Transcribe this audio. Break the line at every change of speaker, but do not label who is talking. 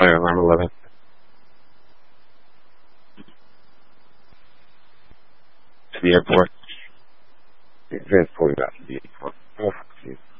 fire alarm 11. To the airport. Transporting back to the airport. Oh, jeez.